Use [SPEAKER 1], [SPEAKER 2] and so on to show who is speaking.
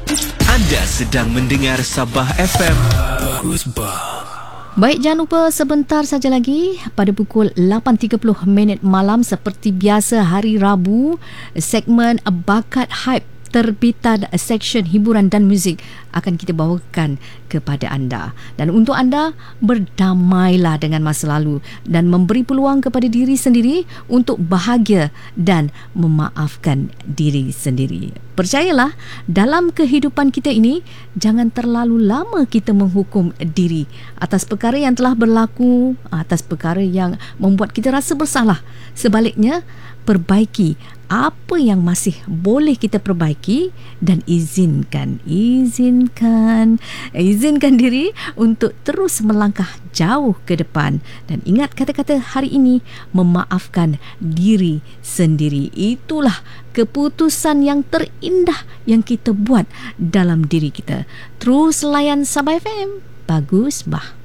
[SPEAKER 1] Anda sedang mendengar Sabah FM. Bagus bah.
[SPEAKER 2] Baik, jangan lupa sebentar saja lagi pada pukul 8.30 malam seperti biasa hari Rabu, segmen Bakat Hype terbitan seksyen hiburan dan muzik akan kita bawakan kepada anda. Dan untuk anda, berdamailah dengan masa lalu dan memberi peluang kepada diri sendiri untuk bahagia dan memaafkan diri sendiri. Percayalah, dalam kehidupan kita ini, jangan terlalu lama kita menghukum diri atas perkara yang telah berlaku, atas perkara yang membuat kita rasa bersalah. Sebaliknya, perbaiki apa yang masih boleh kita perbaiki dan izinkan diri untuk terus melangkah jauh ke depan. Dan ingat kata-kata hari ini, memaafkan diri sendiri. Itulah keputusan yang terindah yang kita buat dalam diri kita. Terus layan Sabah FM. Bagus bah.